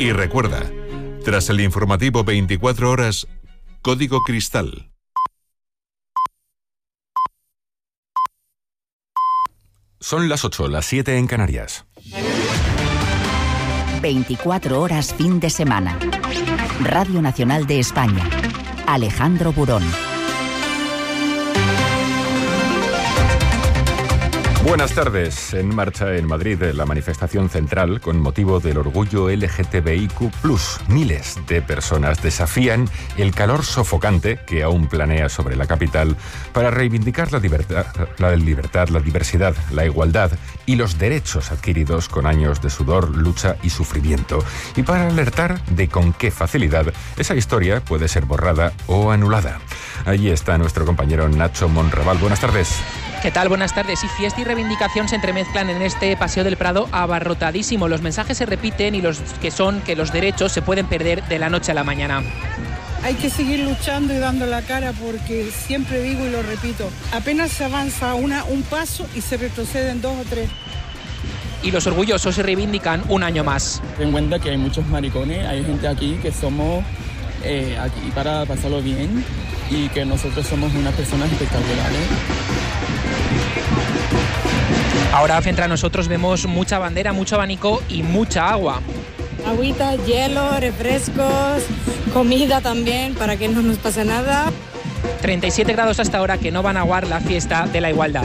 Y recuerda, tras el informativo 24 horas, Código Cristal. Son las 8, las 7 en Canarias. 24 horas fin de semana. Radio Nacional de España. Alejandro Burón. Buenas tardes. En marcha en Madrid la manifestación central con motivo del orgullo LGTBIQ+. Miles de personas desafían el calor sofocante que aún planea sobre la capital para reivindicar la libertad, la diversidad, la igualdad y los derechos adquiridos con años de sudor, lucha y sufrimiento. Y para alertar de con qué facilidad esa historia puede ser borrada o anulada. Allí está nuestro compañero Nacho Monraval. Buenas tardes. ¿Qué tal? Buenas tardes. Y fiesta y reivindicación se entremezclan en este Paseo del Prado abarrotadísimo. Los mensajes se repiten y los que son que los derechos se pueden perder de la noche a la mañana. Hay que seguir luchando y dando la cara porque siempre digo y lo repito, apenas se avanza un paso y se retroceden 2 o 3. Y los orgullosos se reivindican un año más. Ten en cuenta que hay muchos maricones, hay gente aquí que somos aquí para pasarlo bien y que nosotros somos unas personas espectaculares. Ahora frente a nosotros vemos mucha bandera, mucho abanico y mucha agua. Agüita, hielo, refrescos, comida también para que no nos pase nada. 37 grados hasta ahora que no van a aguar la fiesta de la igualdad.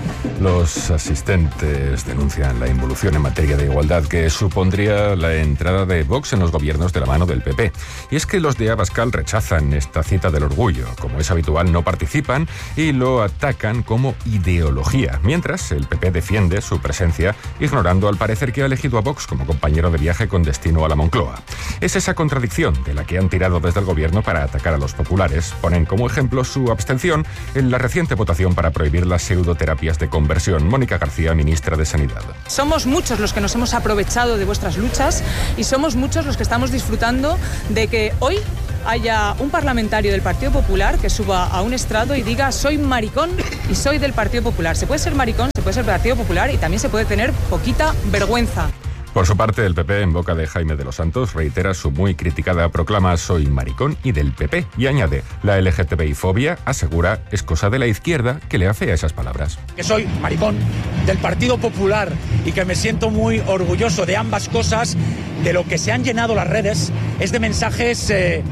Los asistentes denuncian la involución en materia de igualdad que supondría la entrada de Vox en los gobiernos de la mano del PP. Y es que los de Abascal rechazan esta cita del orgullo. Como es habitual, no participan y lo atacan como ideología, mientras el PP defiende su presencia, ignorando al parecer que ha elegido a Vox como compañero de viaje con destino a la Moncloa. Es esa contradicción de la que han tirado desde el gobierno para atacar a los populares. Ponen como ejemplo su abstención en la reciente votación para prohibir las pseudoterapias de conversión. Mónica García, ministra de Sanidad. Somos muchos los que nos hemos aprovechado de vuestras luchas y somos muchos los que estamos disfrutando de que hoy haya un parlamentario del Partido Popular que suba a un estrado y diga soy maricón y soy del Partido Popular. Se puede ser maricón, se puede ser del Partido Popular y también se puede tener poquita vergüenza. Por su parte, el PP, en boca de Jaime de los Santos, reitera su muy criticada proclama soy maricón y del PP y añade, la LGTBI-fobia, asegura, es cosa de la izquierda que le afea esas palabras. Que soy maricón del Partido Popular y que me siento muy orgulloso de ambas cosas. De lo que se han llenado las redes es de mensajes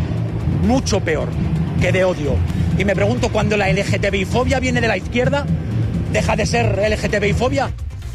mucho peor que de odio. Y me pregunto, ¿cuándo la LGTBI-fobia viene de la izquierda? ¿Deja de ser LGTBI-fobia?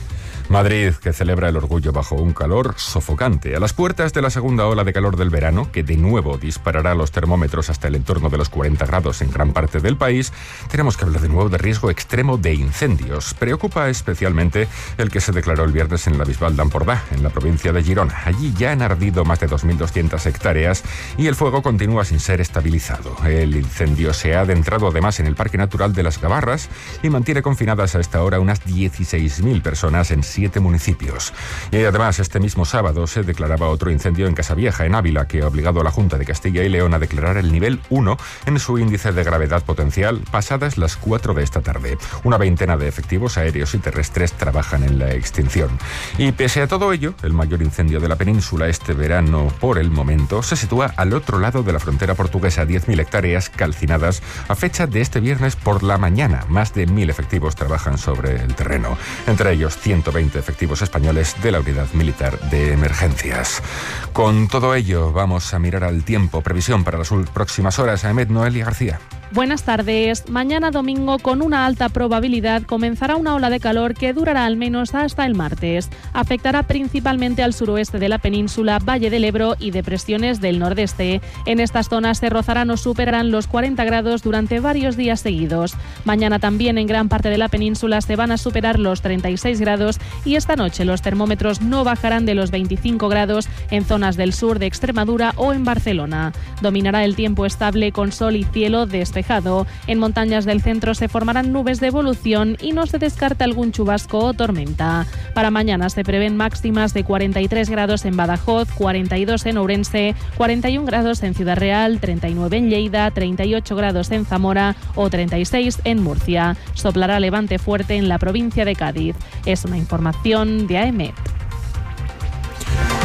Madrid, que celebra el orgullo bajo un calor sofocante, a las puertas de la segunda ola de calor del verano, que de nuevo disparará los termómetros hasta el entorno de los 40 grados en gran parte del país, tenemos que hablar de nuevo de riesgo extremo de incendios. Preocupa especialmente el que se declaró el viernes en la Bisbal d'Empordà, en la provincia de Girona. Allí ya han ardido más de 2.200 hectáreas y el fuego continúa sin ser estabilizado. El incendio se ha adentrado además en el Parque Natural de las Gavarras y mantiene confinadas a esta hora unas 16.000 personas en 7 municipios. Y además, este mismo sábado se declaraba otro incendio en Casavieja, en Ávila, que ha obligado a la Junta de Castilla y León a declarar el nivel 1 en su índice de gravedad potencial pasadas las 4 de esta tarde. Una veintena de efectivos aéreos y terrestres trabajan en la extinción. Y pese a todo ello, el mayor incendio de la península este verano, por el momento, se sitúa al otro lado de la frontera portuguesa, 10.000 hectáreas calcinadas a fecha de este viernes por la mañana. Más de 1.000 efectivos trabajan sobre el terreno, entre ellos 120 efectivos españoles de la Unidad Militar de Emergencias. Con todo ello, vamos a mirar al tiempo. Previsión para las próximas horas. Ahmed, Noelia García. Buenas tardes. Mañana domingo, con una alta probabilidad, comenzará una ola de calor que durará al menos hasta el martes. Afectará principalmente al suroeste de la península, Valle del Ebro y depresiones del nordeste. En estas zonas se rozarán o superarán los 40 grados durante varios días seguidos. Mañana también en gran parte de la península se van a superar los 36 grados y esta noche los termómetros no bajarán de los 25 grados en zonas del sur de Extremadura o en Barcelona. Dominará el tiempo estable con sol y cielo despejado. En montañas del centro se formarán nubes de evolución y no se descarta algún chubasco o tormenta. Para mañana se prevén máximas de 43 grados en Badajoz, 42 en Ourense, 41 grados en Ciudad Real, 39 en Lleida, 38 grados en Zamora o 36 en Murcia. Soplará levante fuerte en la provincia de Cádiz. Es una información de AEMET.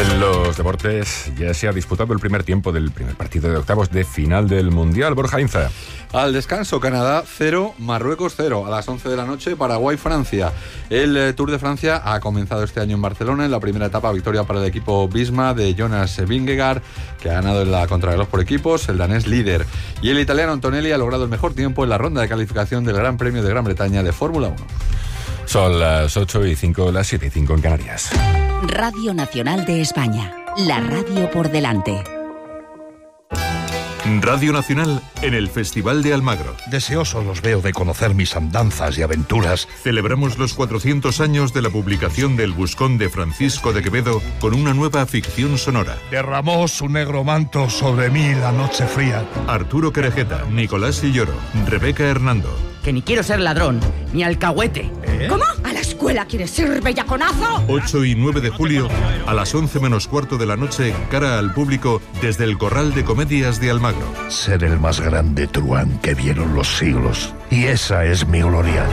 En los deportes ya se ha disputado el primer tiempo del primer partido de octavos de final del Mundial. Borja Inza. Al descanso, Canadá 0, Marruecos 0. A las 11 de la noche, Paraguay-Francia. El Tour de Francia ha comenzado este año en Barcelona. En la primera etapa, victoria para el equipo Visma de Jonas Vingegaard, que ha ganado en la contrarreloj por equipos, el danés líder. Y el italiano Antonelli ha logrado el mejor tiempo en la ronda de calificación del Gran Premio de Gran Bretaña de Fórmula 1. Son las 8:05, las 7:05 en Canarias. Radio Nacional de España, la radio por delante. Radio Nacional en el Festival de Almagro. Deseosos los veo de conocer mis andanzas y aventuras. Celebramos los 400 años de la publicación del Buscón de Francisco de Quevedo con una nueva ficción sonora. Derramó su negro manto sobre mí la noche fría. Arturo Querejeta, Nicolás Illoro, Rebeca Hernando. Que ni quiero ser ladrón, ni alcahuete. ¿Cómo? ¿A la escuela quieres ir, bellaconazo? 8 y 9 de julio, a las 11 menos cuarto de la noche, cara al público desde el Corral de Comedias de Almagro. Ser el más grande truán que vieron los siglos. Y esa es mi gloria.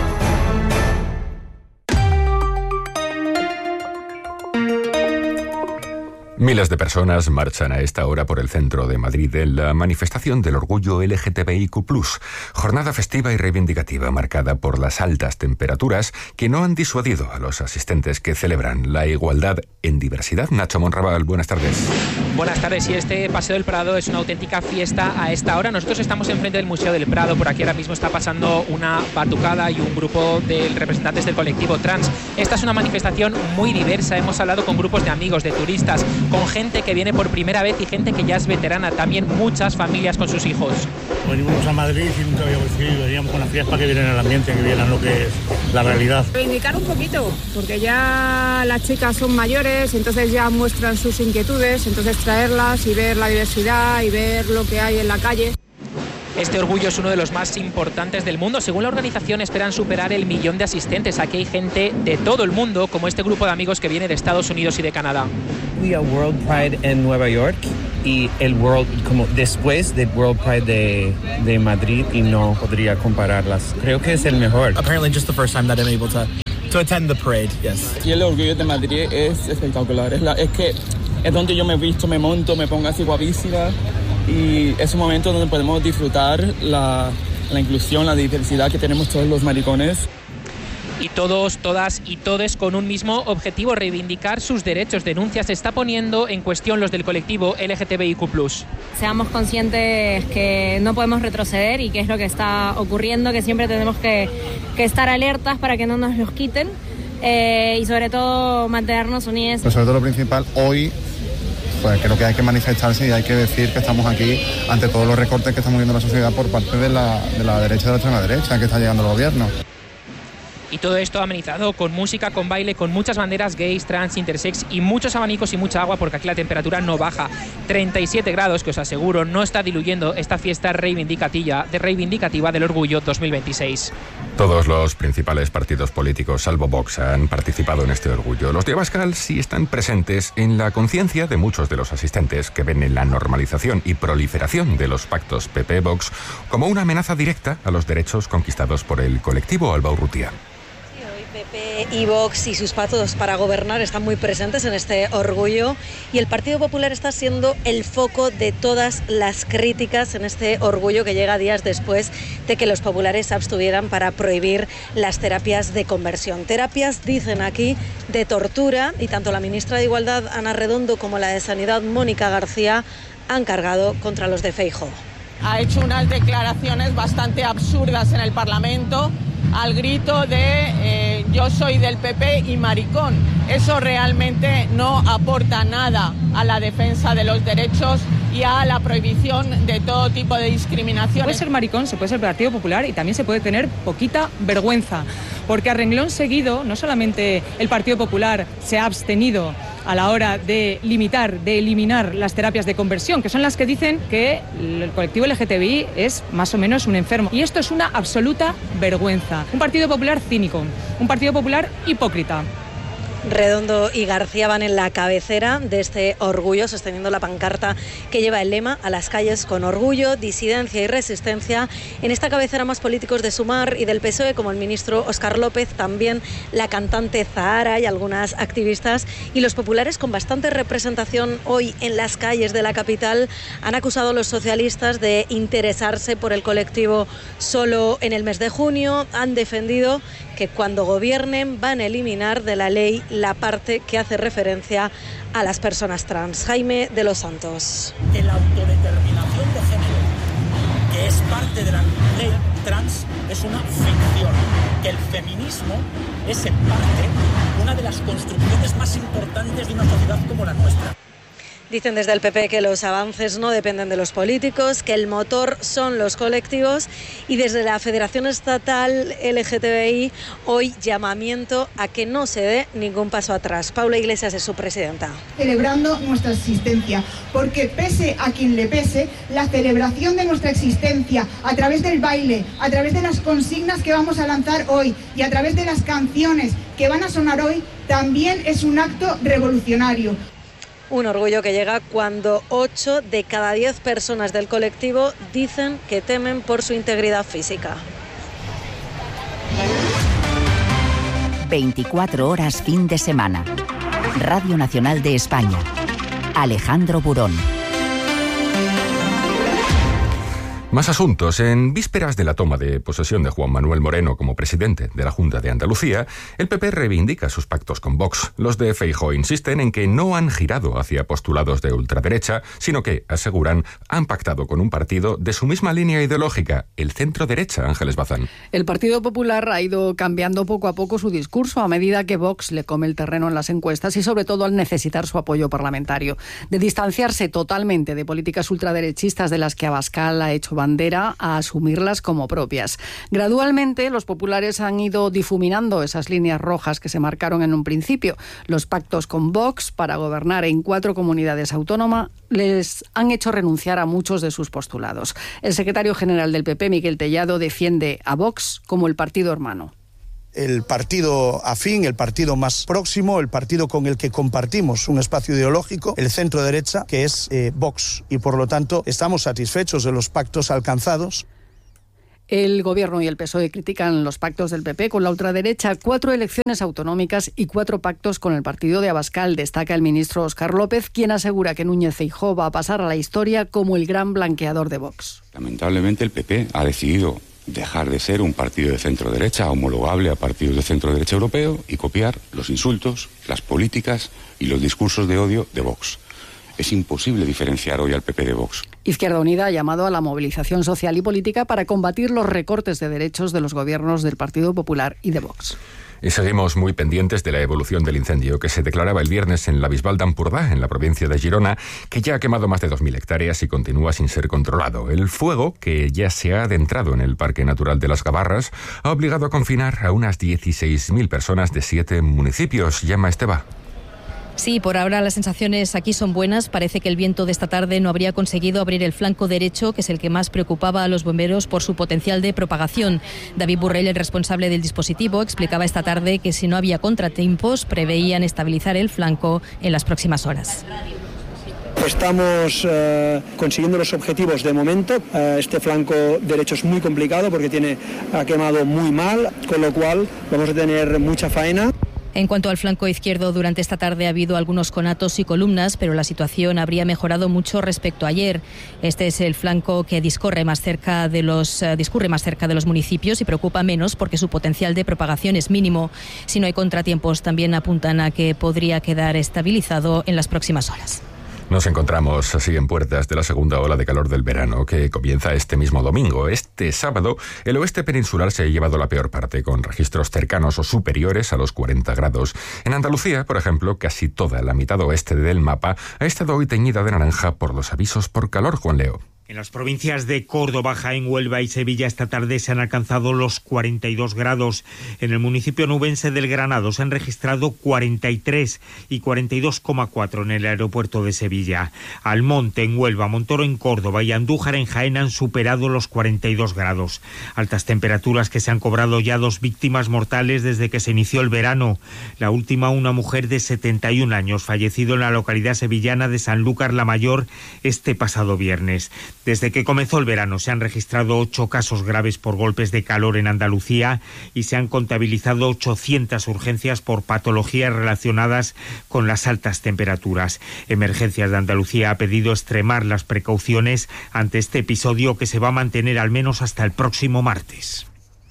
Miles de personas marchan a esta hora por el centro de Madrid en la manifestación del orgullo LGTBIQ+, jornada festiva y reivindicativa marcada por las altas temperaturas que no han disuadido a los asistentes que celebran la igualdad en diversidad. Nacho Monraval, buenas tardes. Buenas tardes, y este Paseo del Prado es una auténtica fiesta a esta hora. Nosotros estamos enfrente del Museo del Prado, por aquí ahora mismo está pasando una batucada y un grupo de representantes del colectivo trans. Esta es una manifestación muy diversa, hemos hablado con grupos de amigos, de turistas, con gente que viene por primera vez y gente que ya es veterana, también muchas familias con sus hijos. Venimos a Madrid y nunca habíamos ido, veníamos con las fiestas para que vieran el ambiente, que vieran lo que es la realidad. Reivindicar un poquito, porque ya las chicas son mayores, entonces ya muestran sus inquietudes, entonces traerlas y ver la diversidad y ver lo que hay en la calle. Este orgullo es uno de los más importantes del mundo. Según la organización, esperan superar el 1.000.000 de asistentes. Aquí hay gente de todo el mundo, como este grupo de amigos que viene de Estados Unidos y de Canadá. Fui a World Pride en Nueva York y el como después del World Pride de Madrid, y no podría compararlas. Creo que es el mejor. Apparently just the first time that I'm able to attend the parade, yes. Y el orgullo de Madrid es espectacular. Es que es donde yo me visto, me monto, me pongo así guapísima. Y es un momento donde podemos disfrutar la inclusión, la diversidad que tenemos todos los maricones. Y todos, todas y todes con un mismo objetivo, reivindicar sus derechos. Denuncia se está poniendo en cuestión los del colectivo LGTBIQ+. Seamos conscientes que no podemos retroceder y qué es lo que está ocurriendo, que siempre tenemos que estar alertas para que no nos los quiten y sobre todo mantenernos unidos. Pero sobre todo lo principal, hoy pues creo que hay que manifestarse y hay que decir que estamos aquí ante todos los recortes que estamos viendo en la sociedad por parte de la derecha y de la extrema derecha que está llegando al gobierno. Y todo esto amenizado con música, con baile, con muchas banderas gays, trans, intersex y muchos abanicos y mucha agua, porque aquí la temperatura no baja. 37 grados, que os aseguro no está diluyendo esta fiesta reivindicativa del orgullo 2026. Todos los principales partidos políticos, salvo Vox, han participado en este orgullo. Los de Abascal sí están presentes en la conciencia de muchos de los asistentes que ven en la normalización y proliferación de los pactos PP-Vox como una amenaza directa a los derechos conquistados por el colectivo. Alba Urrutia. PP y Vox y sus pactos para gobernar están muy presentes en este orgullo, y el Partido Popular está siendo el foco de todas las críticas en este orgullo, que llega días después de que los populares se abstuvieran para prohibir las terapias de conversión. Terapias, dicen aquí, de tortura, y tanto la ministra de Igualdad, Ana Redondo, como la de Sanidad, Mónica García, han cargado contra los de Feijóo. Ha hecho unas declaraciones bastante absurdas en el Parlamento, al grito de yo soy del PP y maricón. Eso realmente no aporta nada a la defensa de los derechos y a la prohibición de todo tipo de discriminación. Puede ser maricón, se puede ser Partido Popular y también se puede tener poquita vergüenza, porque a renglón seguido no solamente el Partido Popular se ha abstenido a la hora de eliminar las terapias de conversión, que son las que dicen que el colectivo LGTBI es más o menos un enfermo. Y esto es una absoluta vergüenza. Un Partido Popular cínico, un Partido Popular hipócrita. Redondo y García van en la cabecera de este orgullo, sosteniendo la pancarta que lleva el lema "A las calles con orgullo, disidencia y resistencia". En esta cabecera más políticos de Sumar y del PSOE, como el ministro Óscar López, también la cantante Zahara y algunas activistas. Y los populares, con bastante representación hoy en las calles de la capital, han acusado a los socialistas de interesarse por el colectivo solo en el mes de junio. Han defendido que cuando gobiernen van a eliminar de la ley la parte que hace referencia a las personas trans. Jaime de los Santos. Que la autodeterminación de género, que es parte de la ley trans, es una ficción. Que el feminismo es en parte una de las construcciones más importantes de una sociedad como la nuestra. Dicen desde el PP que los avances no dependen de los políticos, que el motor son los colectivos, y desde la Federación Estatal LGTBI hoy llamamiento a que no se dé ningún paso atrás. Paula Iglesias es su presidenta. Celebrando nuestra existencia, porque pese a quien le pese, la celebración de nuestra existencia a través del baile, a través de las consignas que vamos a lanzar hoy y a través de las canciones que van a sonar hoy, también es un acto revolucionario. Un orgullo que llega cuando 8 de cada 10 personas del colectivo dicen que temen por su integridad física. 24 horas fin de semana. Radio Nacional de España. Alejandro Burón. Más asuntos. En vísperas de la toma de posesión de Juan Manuel Moreno como presidente de la Junta de Andalucía, el PP reivindica sus pactos con Vox. Los de Feijóo insisten en que no han girado hacia postulados de ultraderecha, sino que, aseguran, han pactado con un partido de su misma línea ideológica, el centro-derecha. Ángeles Bazán. El Partido Popular ha ido cambiando poco a poco su discurso a medida que Vox le come el terreno en las encuestas y sobre todo al necesitar su apoyo parlamentario. De distanciarse totalmente de políticas ultraderechistas de las que Abascal ha hecho bandera, a asumirlas como propias. Gradualmente, los populares han ido difuminando esas líneas rojas que se marcaron en un principio. Los pactos con Vox para gobernar en 4 comunidades autónomas les han hecho renunciar a muchos de sus postulados. El secretario general del PP, Miquel Tellado, defiende a Vox como el partido hermano. El partido afín, el partido más próximo, el partido con el que compartimos un espacio ideológico, el centro derecha, que es Vox. Y por lo tanto estamos satisfechos de los pactos alcanzados. El Gobierno y el PSOE critican los pactos del PP con la ultraderecha, 4 elecciones autonómicas y 4 pactos con el partido de Abascal, destaca el ministro Óscar López, quien asegura que Núñez Feijóo va a pasar a la historia como el gran blanqueador de Vox. Lamentablemente el PP ha decidido dejar de ser un partido de centro-derecha homologable a partidos de centro-derecha europeo y copiar los insultos, las políticas y los discursos de odio de Vox. Es imposible diferenciar hoy al PP de Vox. Izquierda Unida ha llamado a la movilización social y política para combatir los recortes de derechos de los gobiernos del Partido Popular y de Vox. Y seguimos muy pendientes de la evolución del incendio que se declaraba el viernes en la Bisbal d'Empordà, en la provincia de Girona, que ya ha quemado más de 2.000 hectáreas y continúa sin ser controlado. El fuego, que ya se ha adentrado en el Parque Natural de las Gavarras, ha obligado a confinar a unas 16.000 personas de 7 municipios. Llama Esteba. Sí, por ahora las sensaciones aquí son buenas. Parece que el viento de esta tarde no habría conseguido abrir el flanco derecho, que es el que más preocupaba a los bomberos por su potencial de propagación. David Burrell, el responsable del dispositivo, explicaba esta tarde que si no había contratiempos, preveían estabilizar el flanco en las próximas horas. Estamos consiguiendo los objetivos de momento. Este flanco derecho es muy complicado porque ha quemado muy mal, con lo cual vamos a tener mucha faena. En cuanto al flanco izquierdo, durante esta tarde ha habido algunos conatos y columnas, pero la situación habría mejorado mucho respecto a ayer. Este es el flanco que discurre más cerca de los municipios y preocupa menos porque su potencial de propagación es mínimo. Si no hay contratiempos, también apuntan a que podría quedar estabilizado en las próximas horas. Nos encontramos así en puertas de la segunda ola de calor del verano, que comienza este mismo domingo. Este sábado, el oeste peninsular se ha llevado la peor parte, con registros cercanos o superiores a los 40 grados. En Andalucía, por ejemplo, casi toda la mitad oeste del mapa ha estado hoy teñida de naranja por los avisos por calor, Juan Leo. En las provincias de Córdoba, Jaén, Huelva y Sevilla esta tarde se han alcanzado los 42 grados. En el municipio nubense del Granado se han registrado 43 y 42,4 en el aeropuerto de Sevilla. Almonte en Huelva, Montoro en Córdoba y Andújar en Jaén han superado los 42 grados. Altas temperaturas que se han cobrado ya 2 víctimas mortales desde que se inició el verano. La última, una mujer de 71 años, fallecido en la localidad sevillana de Sanlúcar la Mayor este pasado viernes. Desde que comenzó el verano se han registrado 8 casos graves por golpes de calor en Andalucía y se han contabilizado 800 urgencias por patologías relacionadas con las altas temperaturas. Emergencias de Andalucía ha pedido extremar las precauciones ante este episodio que se va a mantener al menos hasta el próximo martes.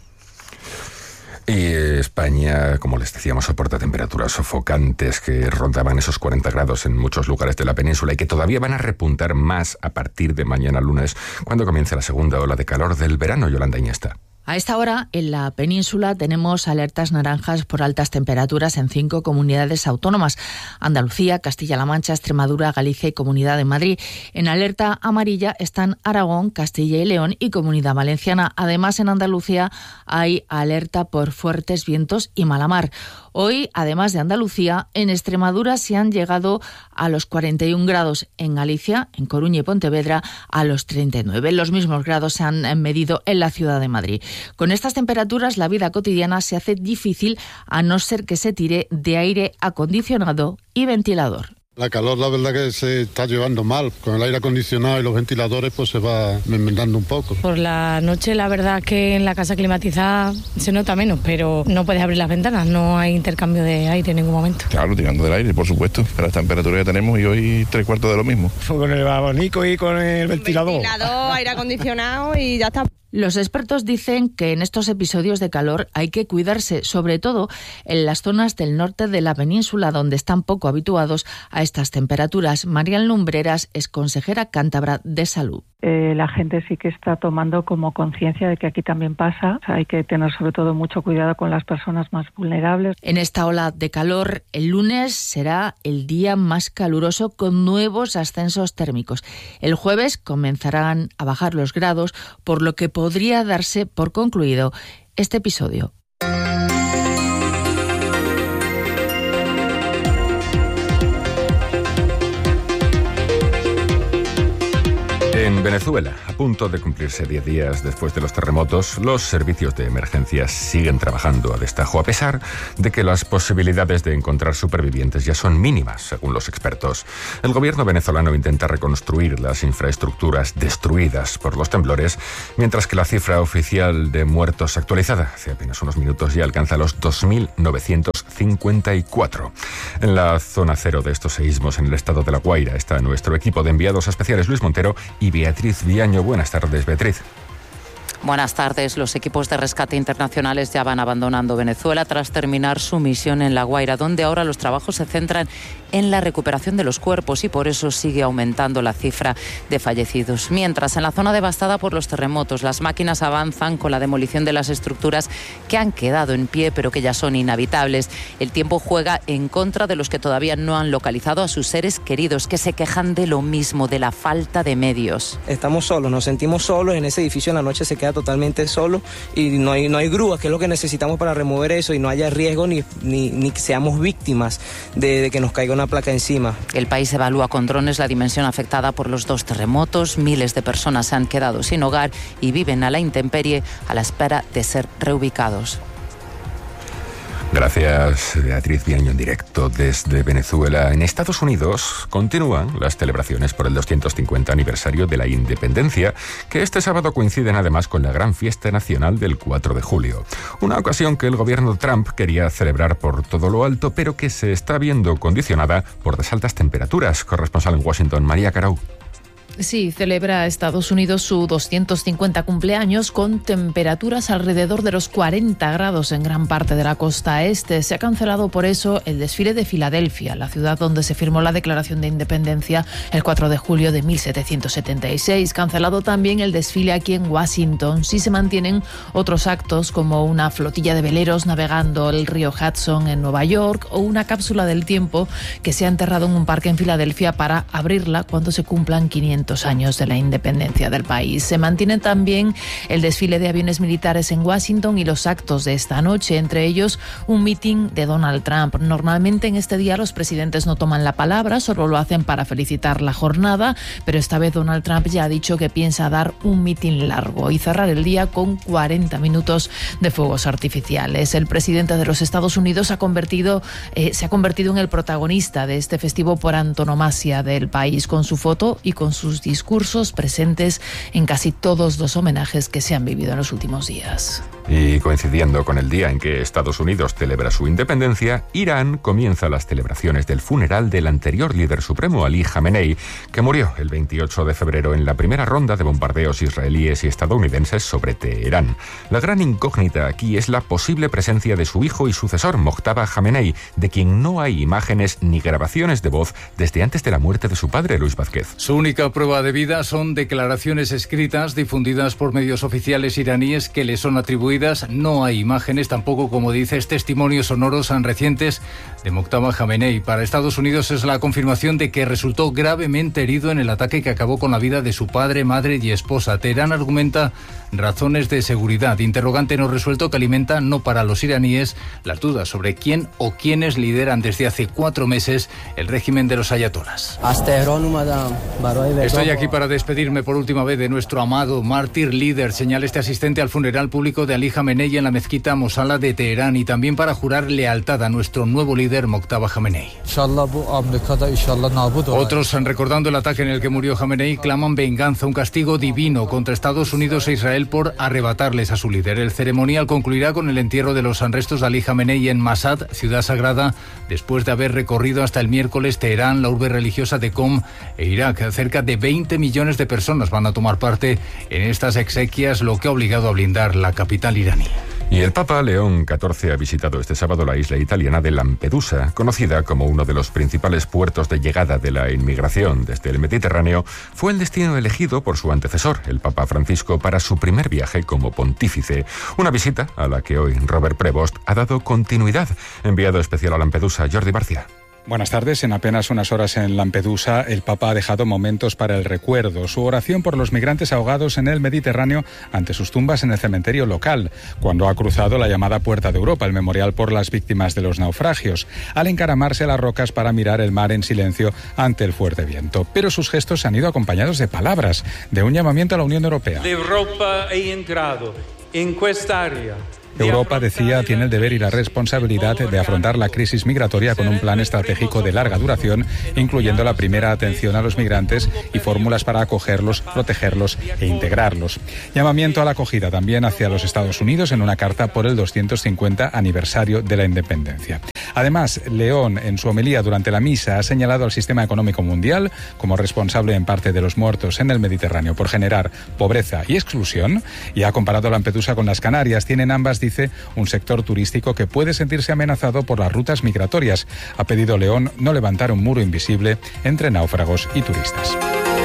Y España, como les decíamos, soporta temperaturas sofocantes que rondaban esos 40 grados en muchos lugares de la península y que todavía van a repuntar más a partir de mañana lunes, cuando comience la segunda ola de calor del verano. Yolanda Iñesta. A esta hora, en la península, tenemos alertas naranjas por altas temperaturas en 5 comunidades autónomas: Andalucía, Castilla-La Mancha, Extremadura, Galicia y Comunidad de Madrid. En alerta amarilla están Aragón, Castilla y León y Comunidad Valenciana. Además, en Andalucía hay alerta por fuertes vientos y mala mar. Hoy, además de Andalucía, en Extremadura se han llegado a los 41 grados, en Galicia, en Coruña y Pontevedra, a los 39. Los mismos grados se han medido en la ciudad de Madrid. Con estas temperaturas, la vida cotidiana se hace difícil a no ser que se tire de aire acondicionado y ventilador. La calor, la verdad que se está llevando mal. Con el aire acondicionado y los ventiladores, pues se va enmendando un poco. Por la noche, la verdad que en la casa climatizada se nota menos, pero no puedes abrir las ventanas, no hay intercambio de aire en ningún momento. Claro, tirando del aire, por supuesto. Pero las temperaturas que tenemos y hoy 3/4 de lo mismo. Con el abanico y con el ventilador. Aire acondicionado y ya está. Los expertos dicen que en estos episodios de calor hay que cuidarse, sobre todo en las zonas del norte de la península, donde están poco habituados a estas temperaturas. Marian Lumbreras es consejera cántabra de Salud. La gente sí que está tomando como conciencia de que aquí también pasa. O sea, hay que tener sobre todo mucho cuidado con las personas más vulnerables. En esta ola de calor, el lunes será el día más caluroso con nuevos ascensos térmicos. El jueves comenzarán a bajar los grados, por lo que podría darse por concluido este episodio. En Venezuela, a punto de cumplirse 10 días después de los terremotos, los servicios de emergencias siguen trabajando a destajo, a pesar de que las posibilidades de encontrar supervivientes ya son mínimas, según los expertos. El gobierno venezolano intenta reconstruir las infraestructuras destruidas por los temblores, mientras que la cifra oficial de muertos actualizada hace apenas unos minutos ya alcanza los 2.954. En la zona cero de estos seísmos, en el estado de La Guaira, está nuestro equipo de enviados especiales Luis Montero y Beatriz Viaño. Buenas tardes, Beatriz. Buenas tardes. Los equipos de rescate internacionales ya van abandonando Venezuela tras terminar su misión en La Guaira, donde ahora los trabajos se centran en la recuperación de los cuerpos y por eso sigue aumentando la cifra de fallecidos. Mientras, en la zona devastada por los terremotos, las máquinas avanzan con la demolición de las estructuras que han quedado en pie pero que ya son inhabitables. El tiempo juega en contra de los que todavía no han localizado a sus seres queridos, que se quejan de lo mismo, de la falta de medios. Estamos solos, nos sentimos solos en ese edificio, en la noche se queda totalmente solo y no hay grúas, que es lo que necesitamos para remover eso y no haya riesgo ni seamos víctimas de que nos caiga una placa encima. El país evalúa con drones la dimensión afectada por los 2 terremotos. Miles de personas se han quedado sin hogar y viven a la intemperie a la espera de ser reubicados. Gracias, Beatriz Viaño, en directo desde Venezuela. En Estados Unidos continúan las celebraciones por el 250 aniversario de la independencia, que este sábado coinciden además con la gran fiesta nacional del 4 de julio. Una ocasión que el gobierno Trump quería celebrar por todo lo alto, pero que se está viendo condicionada por las altas temperaturas. Corresponsal en Washington, María Carau. Sí, celebra Estados Unidos su 250 cumpleaños con temperaturas alrededor de los 40 grados en gran parte de la costa este. Se ha cancelado por eso el desfile de Filadelfia, la ciudad donde se firmó la Declaración de Independencia el 4 de julio de 1776. Cancelado también el desfile aquí en Washington. Sí se mantienen otros actos como una flotilla de veleros navegando el río Hudson en Nueva York o una cápsula del tiempo que se ha enterrado en un parque en Filadelfia para abrirla cuando se cumplan 500 500 años de la independencia del país. Se mantiene también el desfile de aviones militares en Washington y los actos de esta noche, entre ellos un mitin de Donald Trump. Normalmente en este día los presidentes no toman la palabra, solo lo hacen para felicitar la jornada, pero esta vez Donald Trump ya ha dicho que piensa dar un mitin largo y cerrar el día con 40 minutos de fuegos artificiales. El presidente de los Estados Unidos se ha convertido en el protagonista de este festivo por antonomasia del país, con su foto y con sus discursos presentes en casi todos los homenajes que se han vivido en los últimos días. Y coincidiendo con el día en que Estados Unidos celebra su independencia, Irán comienza las celebraciones del funeral del anterior líder supremo, Ali Jamenei, que murió el 28 de febrero en la primera ronda de bombardeos israelíes y estadounidenses sobre Teherán. La gran incógnita aquí es la posible presencia de su hijo y sucesor, Mojtaba Jamenei, de quien no hay imágenes ni grabaciones de voz desde antes de la muerte de su padre, Luis Vázquez. Su única prueba de vida son declaraciones escritas difundidas por medios oficiales iraníes que le son atribuidas. No hay imágenes, tampoco, como dices, testimonios sonoros recientes de Mojtaba Jamenei. Para Estados Unidos es la confirmación de que resultó gravemente herido en el ataque que acabó con la vida de su padre, madre y esposa. Teherán argumenta razones de seguridad, interrogante no resuelto que alimenta, no para los iraníes, las dudas sobre quién o quiénes lideran desde hace 4 meses el régimen de los ayatolás. Estoy aquí para despedirme por última vez de nuestro amado mártir líder, señala este asistente al funeral público de Ali Jamenei en la mezquita Mosala de Teherán, y también para jurar lealtad a nuestro nuevo líder, Mojtaba Jamenei. Otros, recordando el ataque en el que murió Jamenei, claman venganza, un castigo divino contra Estados Unidos e Israel por arrebatarles a su líder. El ceremonial concluirá con el entierro de los restos de Ali Jamenei en Mashhad, ciudad sagrada, después de haber recorrido hasta el miércoles Teherán, la urbe religiosa de Qom e Irak. Cerca de 20 millones de personas van a tomar parte en estas exequias, lo que ha obligado a blindar la capital iraní. Y el Papa León XIV ha visitado este sábado la isla italiana de Lampedusa, conocida como uno de los principales puertos de llegada de la inmigración desde el Mediterráneo. Fue el destino elegido por su antecesor, el Papa Francisco, para su primer viaje como pontífice. Una visita a la que hoy Robert Prevost ha dado continuidad. Enviado especial a Lampedusa, Jordi Barcia. Buenas tardes. En apenas unas horas en Lampedusa, el Papa ha dejado momentos para el recuerdo. Su oración por los migrantes ahogados en el Mediterráneo ante sus tumbas en el cementerio local, cuando ha cruzado la llamada Puerta de Europa, el memorial por las víctimas de los naufragios, al encaramarse a las rocas para mirar el mar en silencio ante el fuerte viento. Pero sus gestos han ido acompañados de palabras, de un llamamiento a la Unión Europea. L'Europa è entrato in quest'area. Europa, decía, tiene el deber y la responsabilidad de afrontar la crisis migratoria con un plan estratégico de larga duración, incluyendo la primera atención a los migrantes y fórmulas para acogerlos, protegerlos e integrarlos. Llamamiento a la acogida también hacia los Estados Unidos en una carta por el 250 aniversario de la independencia. Además, León, en su homilía durante la misa, ha señalado al sistema económico mundial como responsable en parte de los muertos en el Mediterráneo por generar pobreza y exclusión, y ha comparado Lampedusa con las Canarias. Tienen ambas, dice, un sector turístico que puede sentirse amenazado por las rutas migratorias. Ha pedido León no levantar un muro invisible entre náufragos y turistas.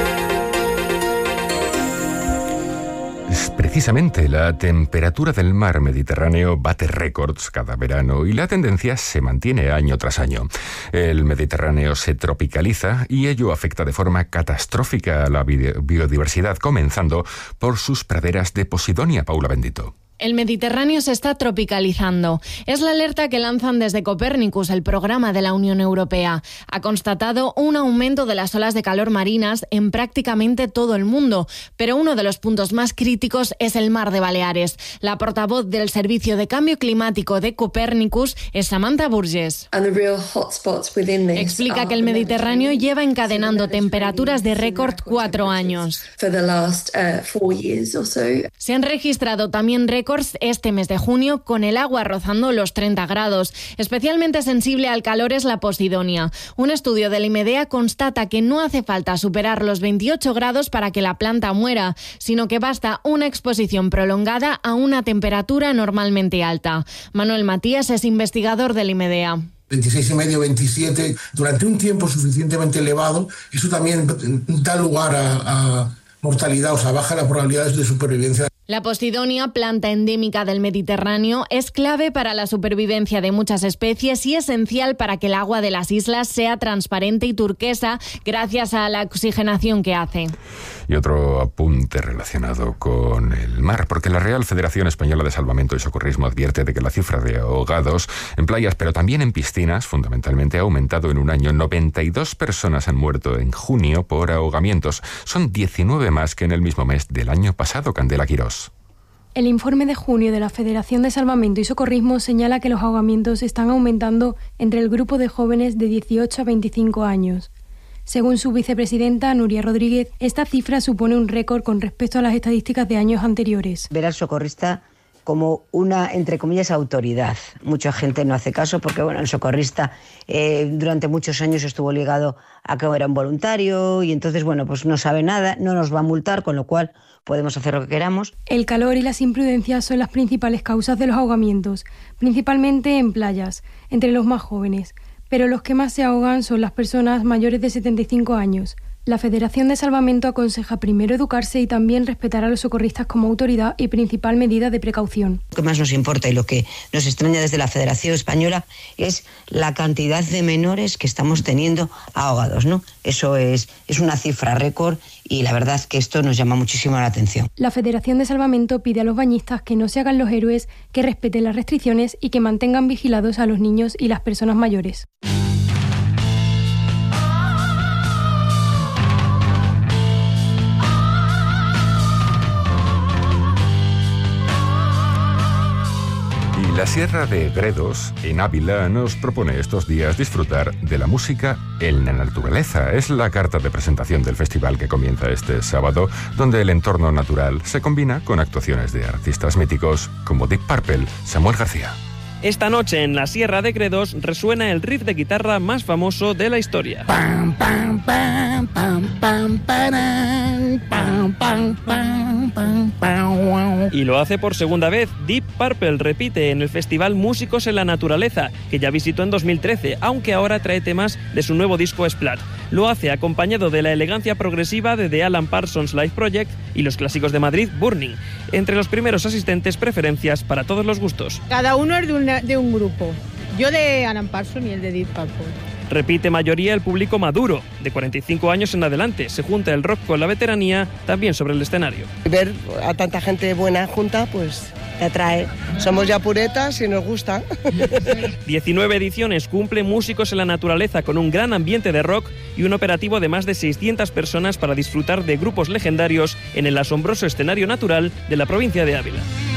Precisamente la temperatura del mar Mediterráneo bate récords cada verano y la tendencia se mantiene año tras año. El Mediterráneo se tropicaliza y ello afecta de forma catastrófica a la biodiversidad, comenzando por sus praderas de Posidonia. Paula Bendito. El Mediterráneo se está tropicalizando. Es la alerta que lanzan desde Copernicus, el programa de la Unión Europea. Ha constatado un aumento de las olas de calor marinas en prácticamente todo el mundo, pero uno de los puntos más críticos es el mar de Baleares. La portavoz del Servicio de Cambio Climático de Copernicus es Samantha Burgess. Explica que el Mediterráneo lleva encadenando temperaturas de récord 4 años. Se han registrado también récords este mes de junio, con el agua rozando los 30 grados. Especialmente sensible al calor es la Posidonia. Un estudio del IMEDEA constata que no hace falta superar los 28 grados para que la planta muera, sino que basta una exposición prolongada a una temperatura normalmente alta. Manuel Matías es investigador del IMEDEA. 26,5, 27, durante un tiempo suficientemente elevado, eso también da lugar a mortalidad, o sea, baja las probabilidades de supervivencia. La posidonia, planta endémica del Mediterráneo, es clave para la supervivencia de muchas especies y esencial para que el agua de las islas sea transparente y turquesa gracias a la oxigenación que hace. Y otro apunte relacionado con el mar, porque la Real Federación Española de Salvamento y Socorrismo advierte de que la cifra de ahogados en playas, pero también en piscinas, fundamentalmente, ha aumentado en un año. 92 personas han muerto en junio por ahogamientos. Son 19 más que en el mismo mes del año pasado. Candela Quirós. El informe de junio de la Federación de Salvamento y Socorrismo señala que los ahogamientos están aumentando entre el grupo de jóvenes de 18 a 25 años. Según su vicepresidenta, Nuria Rodríguez, esta cifra supone un récord con respecto a las estadísticas de años anteriores. Ver al socorrista como una, entre comillas, autoridad. Mucha gente no hace caso porque, el socorrista durante muchos años estuvo ligado a que era un voluntario y entonces, pues no sabe nada, no nos va a multar, con lo cual podemos hacer lo que queramos. El calor y las imprudencias son las principales causas de los ahogamientos, principalmente en playas, entre los más jóvenes. Pero los que más se ahogan son las personas mayores de 75 años. La Federación de Salvamento aconseja primero educarse y también respetar a los socorristas como autoridad y principal medida de precaución. Lo que más nos importa y lo que nos extraña desde la Federación Española es la cantidad de menores que estamos teniendo ahogados, ¿no? Eso es una cifra récord y la verdad es que esto nos llama muchísimo la atención. La Federación de Salvamento pide a los bañistas que no se hagan los héroes, que respeten las restricciones y que mantengan vigilados a los niños y las personas mayores. La Sierra de Gredos, en Ávila, nos propone estos días disfrutar de la música en la naturaleza. Es la carta de presentación del festival que comienza este sábado, donde el entorno natural se combina con actuaciones de artistas míticos como Deep Purple. Samuel García. Esta noche en la Sierra de Gredos resuena el riff de guitarra más famoso de la historia. Pam, pam, pam, pam, pam, paran, pam, pam, pam, pam, pam. Y lo hace por segunda vez. Deep Purple repite en el festival Músicos en la Naturaleza, que ya visitó en 2013, aunque ahora trae temas de su nuevo disco Splat. Lo hace acompañado de la elegancia progresiva de The Alan Parsons Live Project y los clásicos de Madrid, Burning. Entre los primeros asistentes, preferencias para todos los gustos. Cada uno es de un grupo. Yo de Alan Parsons y el de Deep Purple. Repite mayoría el público maduro, de 45 años en adelante. Se junta el rock con la veteranía, también sobre el escenario. Ver a tanta gente buena junta, pues te atrae. Somos ya puretas y nos gusta. 19 ediciones cumple Músicos en la Naturaleza, con un gran ambiente de rock y un operativo de más de 600 personas para disfrutar de grupos legendarios en el asombroso escenario natural de la provincia de Ávila.